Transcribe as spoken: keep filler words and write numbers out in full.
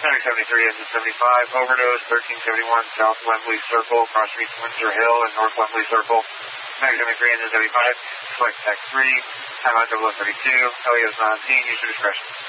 Mag seventy-three, engine seventy-five, overdose, thirteen seventy-one, South Wembley Circle, cross meets Windsor Hill and North Wembley Circle. Mag seventy-three, engine seventy-five, select Tech three, time out double oh thirty-two, L E O is not on scene, use your discretion.